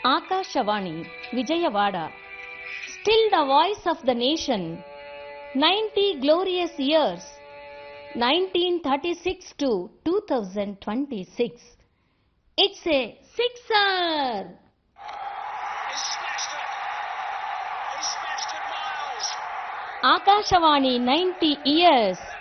Akashavani, Vijayawada. Still the voice of the nation. 90 glorious years. 1936 to 2026. It's a sixer. He smashed it. He smashed it, Miles. Akashavani 90 years.